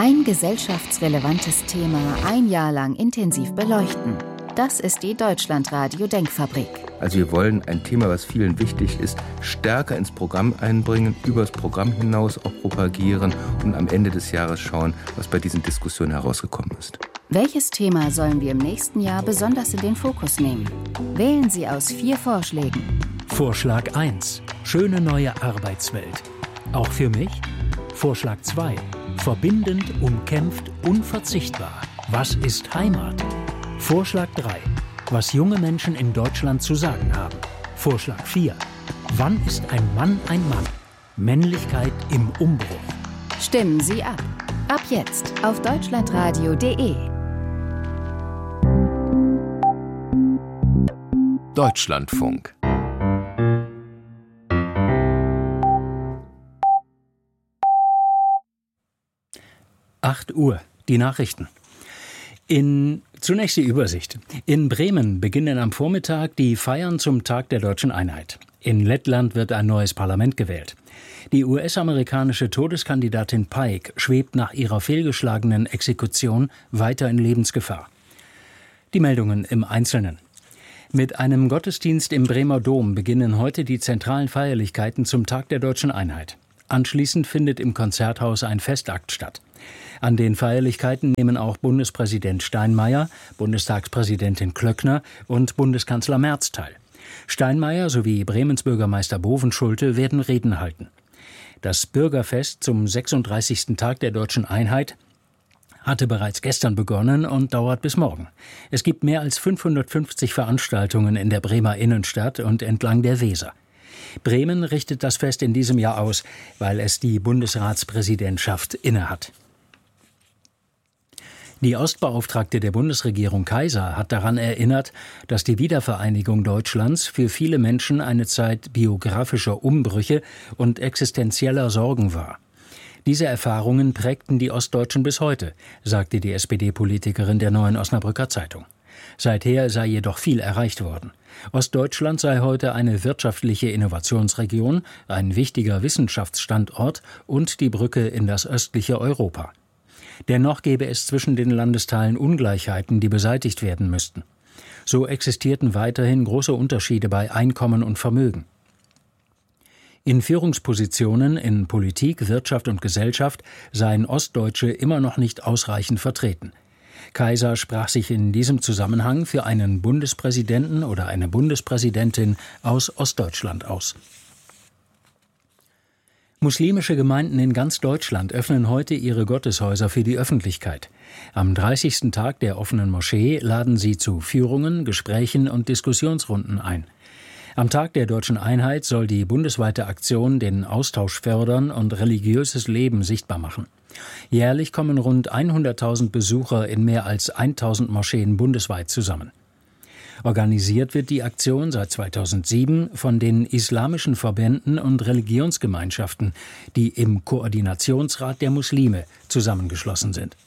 Ein gesellschaftsrelevantes Thema ein Jahr lang intensiv beleuchten. Das ist die Deutschlandradio-Denkfabrik. Also wir wollen ein Thema, was vielen wichtig ist, stärker ins Programm einbringen, über das Programm hinaus auch propagieren und am Ende des Jahres schauen, was bei diesen Diskussionen herausgekommen ist. Welches Thema sollen wir im nächsten Jahr besonders in den Fokus nehmen? Wählen Sie aus 4 Vorschlägen. Vorschlag 1. Schöne neue Arbeitswelt. Auch für mich? Vorschlag 2. Verbindend, umkämpft, unverzichtbar. Was ist Heimat? Vorschlag 3. Was junge Menschen in Deutschland zu sagen haben. Vorschlag 4. Wann ist ein Mann ein Mann? Männlichkeit im Umbruch. Stimmen Sie ab. Ab jetzt auf deutschlandradio.de. Deutschlandfunk. Uhr, die Nachrichten. Zunächst die Übersicht. In Bremen beginnen am Vormittag die Feiern zum Tag der Deutschen Einheit. In Lettland wird ein neues Parlament gewählt. Die US-amerikanische Todeskandidatin Pike schwebt nach ihrer fehlgeschlagenen Exekution weiter in Lebensgefahr. Die Meldungen im Einzelnen. Mit einem Gottesdienst im Bremer Dom beginnen heute die zentralen Feierlichkeiten zum Tag der Deutschen Einheit. Anschließend findet im Konzerthaus ein Festakt statt. An den Feierlichkeiten nehmen auch Bundespräsident Steinmeier, Bundestagspräsidentin Klöckner und Bundeskanzler Merz teil. Steinmeier sowie Bremens Bürgermeister Bovenschulte werden Reden halten. Das Bürgerfest zum 36. Tag der Deutschen Einheit hatte bereits gestern begonnen und dauert bis morgen. Es gibt mehr als 550 Veranstaltungen in der Bremer Innenstadt und entlang der Weser. Bremen richtet das Fest in diesem Jahr aus, weil es die Bundesratspräsidentschaft innehat. Die Ostbeauftragte der Bundesregierung Kaiser hat daran erinnert, dass die Wiedervereinigung Deutschlands für viele Menschen eine Zeit biografischer Umbrüche und existenzieller Sorgen war. Diese Erfahrungen prägten die Ostdeutschen bis heute, sagte die SPD-Politikerin der Neuen Osnabrücker Zeitung. Seither sei jedoch viel erreicht worden. Ostdeutschland sei heute eine wirtschaftliche Innovationsregion, ein wichtiger Wissenschaftsstandort und die Brücke in das östliche Europa. Dennoch gäbe es zwischen den Landesteilen Ungleichheiten, die beseitigt werden müssten. So existierten weiterhin große Unterschiede bei Einkommen und Vermögen. In Führungspositionen in Politik, Wirtschaft und Gesellschaft seien Ostdeutsche immer noch nicht ausreichend vertreten. Kaiser sprach sich in diesem Zusammenhang für einen Bundespräsidenten oder eine Bundespräsidentin aus Ostdeutschland aus. Muslimische Gemeinden in ganz Deutschland öffnen heute ihre Gotteshäuser für die Öffentlichkeit. Am 30. Tag der offenen Moschee laden sie zu Führungen, Gesprächen und Diskussionsrunden ein. Am Tag der Deutschen Einheit soll die bundesweite Aktion den Austausch fördern und religiöses Leben sichtbar machen. Jährlich kommen rund 100.000 Besucher in mehr als 1.000 Moscheen bundesweit zusammen. Organisiert wird die Aktion seit 2007 von den islamischen Verbänden und Religionsgemeinschaften, die im Koordinationsrat der Muslime zusammengeschlossen sind.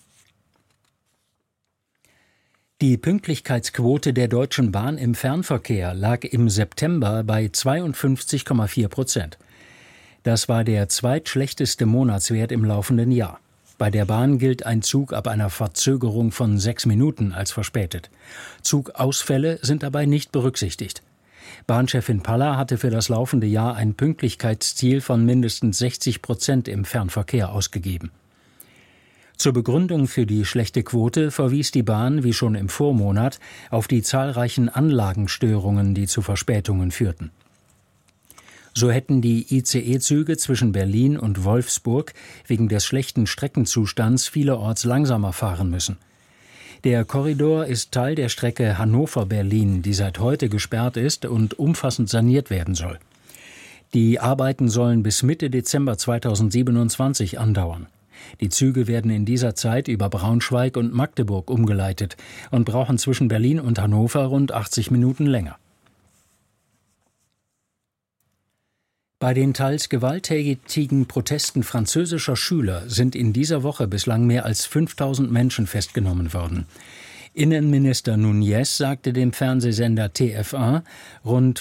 Die Pünktlichkeitsquote der Deutschen Bahn im Fernverkehr lag im September bei 52,4%. Das war der zweitschlechteste Monatswert im laufenden Jahr. Bei der Bahn gilt ein Zug ab einer Verzögerung von 6 Minuten als verspätet. Zugausfälle sind dabei nicht berücksichtigt. Bahnchefin Paller hatte für das laufende Jahr ein Pünktlichkeitsziel von mindestens 60% im Fernverkehr ausgegeben. Zur Begründung für die schlechte Quote verwies die Bahn, wie schon im Vormonat, auf die zahlreichen Anlagenstörungen, die zu Verspätungen führten. So hätten die ICE-Züge zwischen Berlin und Wolfsburg wegen des schlechten Streckenzustands vielerorts langsamer fahren müssen. Der Korridor ist Teil der Strecke Hannover-Berlin, die seit heute gesperrt ist und umfassend saniert werden soll. Die Arbeiten sollen bis Mitte Dezember 2027 andauern. Die Züge werden in dieser Zeit über Braunschweig und Magdeburg umgeleitet und brauchen zwischen Berlin und Hannover rund 80 Minuten länger. Bei den teils gewalttätigen Protesten französischer Schüler sind in dieser Woche bislang mehr als 5.000 Menschen festgenommen worden. Innenminister Núñez sagte dem Fernsehsender TF1, rund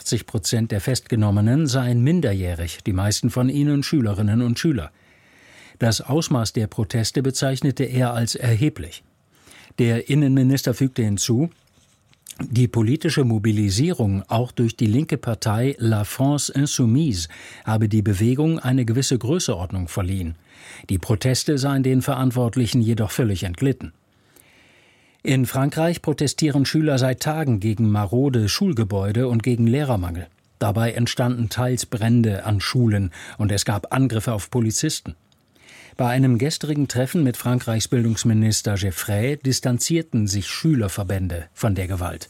85% der Festgenommenen seien minderjährig, die meisten von ihnen Schülerinnen und Schüler. Das Ausmaß der Proteste bezeichnete er als erheblich. Der Innenminister fügte hinzu, die politische Mobilisierung auch durch die linke Partei La France Insoumise habe die Bewegung eine gewisse Größenordnung verliehen. Die Proteste seien den Verantwortlichen jedoch völlig entglitten. In Frankreich protestieren Schüler seit Tagen gegen marode Schulgebäude und gegen Lehrermangel. Dabei entstanden teils Brände an Schulen und es gab Angriffe auf Polizisten. Bei einem gestrigen Treffen mit Frankreichs Bildungsminister Geffray distanzierten sich Schülerverbände von der Gewalt.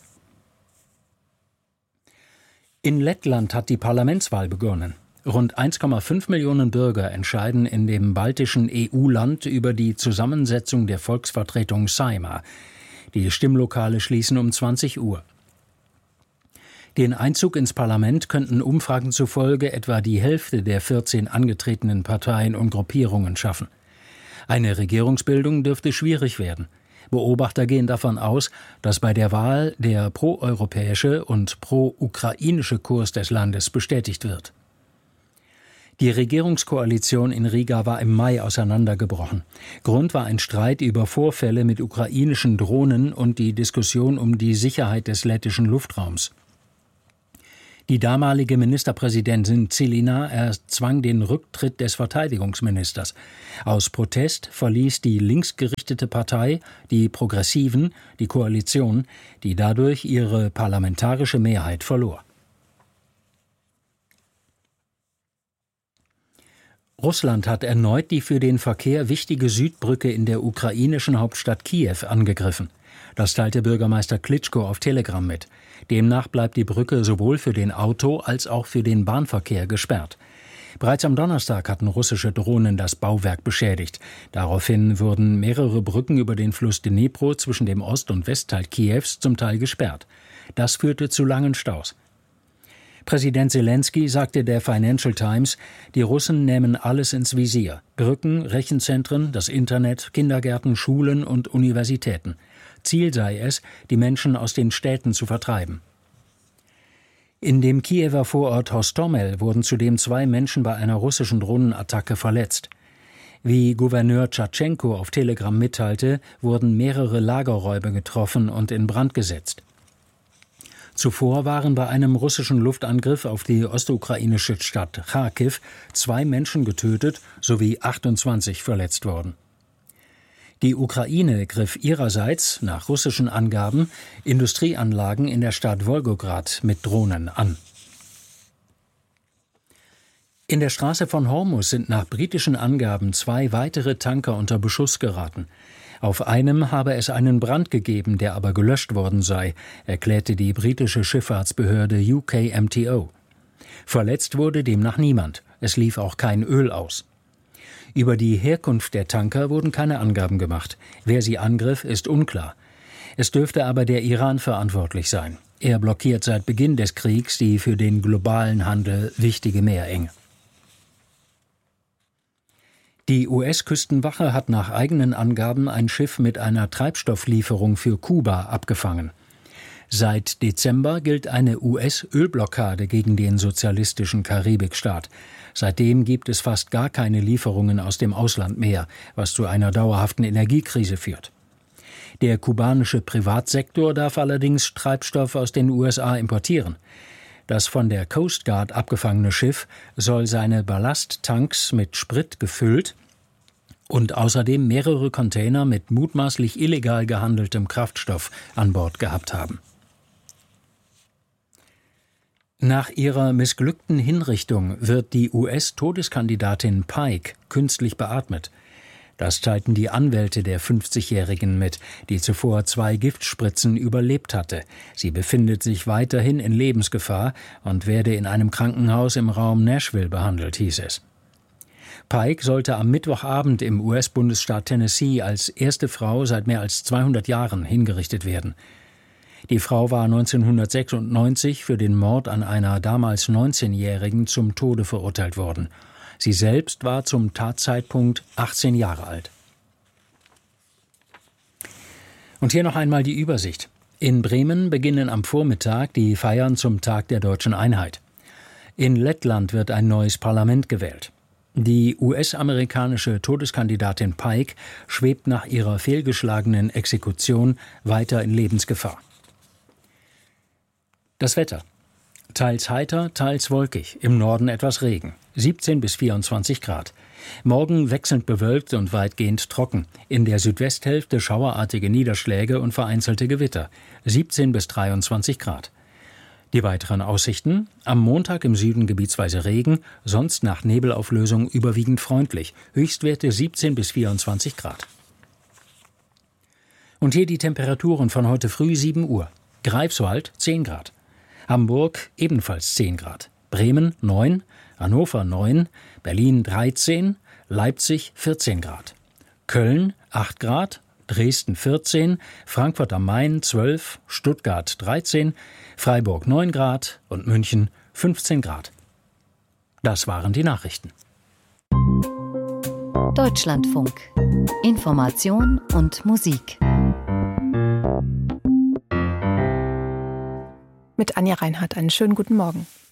In Lettland hat die Parlamentswahl begonnen. Rund 1,5 Millionen Bürger entscheiden in dem baltischen EU-Land über die Zusammensetzung der Volksvertretung Saeima. Die Stimmlokale schließen um 20 Uhr. Den Einzug ins Parlament könnten Umfragen zufolge etwa die Hälfte der 14 angetretenen Parteien und Gruppierungen schaffen. Eine Regierungsbildung dürfte schwierig werden. Beobachter gehen davon aus, dass bei der Wahl der proeuropäische und pro-ukrainische Kurs des Landes bestätigt wird. Die Regierungskoalition in Riga war im Mai auseinandergebrochen. Grund war ein Streit über Vorfälle mit ukrainischen Drohnen und die Diskussion um die Sicherheit des lettischen Luftraums. Die damalige Ministerpräsidentin Zelina erzwang den Rücktritt des Verteidigungsministers. Aus Protest verließ die linksgerichtete Partei, die Progressiven, die Koalition, die dadurch ihre parlamentarische Mehrheit verlor. Russland hat erneut die für den Verkehr wichtige Südbrücke in der ukrainischen Hauptstadt Kiew angegriffen. Das teilte Bürgermeister Klitschko auf Telegram mit. Demnach bleibt die Brücke sowohl für den Auto- als auch für den Bahnverkehr gesperrt. Bereits am Donnerstag hatten russische Drohnen das Bauwerk beschädigt. Daraufhin wurden mehrere Brücken über den Fluss Dnipro zwischen dem Ost- und Westteil Kiews zum Teil gesperrt. Das führte zu langen Staus. Präsident Zelensky sagte der Financial Times, die Russen nehmen alles ins Visier. Brücken, Rechenzentren, das Internet, Kindergärten, Schulen und Universitäten. Ziel sei es, die Menschen aus den Städten zu vertreiben. In dem Kiewer Vorort Hostomel wurden zudem 2 Menschen bei einer russischen Drohnenattacke verletzt. Wie Gouverneur Tschatschenko auf Telegram mitteilte, wurden mehrere Lagerräume getroffen und in Brand gesetzt. Zuvor waren bei einem russischen Luftangriff auf die ostukrainische Stadt Charkiw 2 Menschen getötet sowie 28 verletzt worden. Die Ukraine griff ihrerseits, nach russischen Angaben, Industrieanlagen in der Stadt Wolgograd mit Drohnen an. In der Straße von Hormuz sind nach britischen Angaben 2 weitere Tanker unter Beschuss geraten. Auf einem habe es einen Brand gegeben, der aber gelöscht worden sei, erklärte die britische Schifffahrtsbehörde UKMTO. Verletzt wurde demnach niemand. Es lief auch kein Öl aus. Über die Herkunft der Tanker wurden keine Angaben gemacht. Wer sie angriff, ist unklar. Es dürfte aber der Iran verantwortlich sein. Er blockiert seit Beginn des Kriegs die für den globalen Handel wichtige Meerenge. Die US-Küstenwache hat nach eigenen Angaben ein Schiff mit einer Treibstofflieferung für Kuba abgefangen. Seit Dezember gilt eine US-Ölblockade gegen den sozialistischen Karibikstaat. Seitdem gibt es fast gar keine Lieferungen aus dem Ausland mehr, was zu einer dauerhaften Energiekrise führt. Der kubanische Privatsektor darf allerdings Treibstoff aus den USA importieren. Das von der Coast Guard abgefangene Schiff soll seine Ballasttanks mit Sprit gefüllt und außerdem mehrere Container mit mutmaßlich illegal gehandeltem Kraftstoff an Bord gehabt haben. Nach ihrer missglückten Hinrichtung wird die US-Todeskandidatin Pike künstlich beatmet. Das teilten die Anwälte der 50-Jährigen mit, die zuvor 2 Giftspritzen überlebt hatte. Sie befindet sich weiterhin in Lebensgefahr und werde in einem Krankenhaus im Raum Nashville behandelt, hieß es. Pike sollte am Mittwochabend im US-Bundesstaat Tennessee als erste Frau seit mehr als 200 Jahren hingerichtet werden. Die Frau war 1996 für den Mord an einer damals 19-Jährigen zum Tode verurteilt worden. Sie selbst war zum Tatzeitpunkt 18 Jahre alt. Und hier noch einmal die Übersicht. In Bremen beginnen am Vormittag die Feiern zum Tag der deutschen Einheit. In Lettland wird ein neues Parlament gewählt. Die US-amerikanische Todeskandidatin Pike schwebt nach ihrer fehlgeschlagenen Exekution weiter in Lebensgefahr. Das Wetter. Teils heiter, teils wolkig, im Norden etwas Regen, 17 bis 24 Grad. Morgen wechselnd bewölkt und weitgehend trocken, in der Südwesthälfte schauerartige Niederschläge und vereinzelte Gewitter, 17 bis 23 Grad. Die weiteren Aussichten: am Montag im Süden gebietsweise Regen, sonst nach Nebelauflösung überwiegend freundlich, Höchstwerte 17 bis 24 Grad. Und hier die Temperaturen von heute früh 7 Uhr. Greifswald 10 Grad. Hamburg ebenfalls 10 Grad, Bremen 9, Hannover 9, Berlin 13, Leipzig 14 Grad, Köln 8 Grad, Dresden 14, Frankfurt am Main 12, Stuttgart 13, Freiburg 9 Grad und München 15 Grad. Das waren die Nachrichten. Deutschlandfunk. Information und Musik. Mit Anja Reinhardt einen schönen guten Morgen.